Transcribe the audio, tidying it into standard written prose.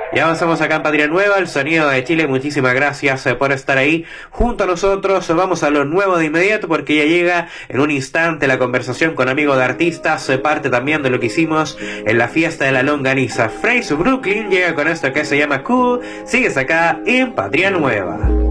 Ya avanzamos acá en Patria Nueva, el sonido de Chile. Muchísimas gracias por estar ahí junto a nosotros. Vamos a lo nuevo de inmediato porque ya llega en un instante la conversación con amigos de artistas, parte también de lo que hicimos en la fiesta de la longaniza. Fraser Brooklyn llega con esto que se llama Cool. Sigues acá en Patria Nueva.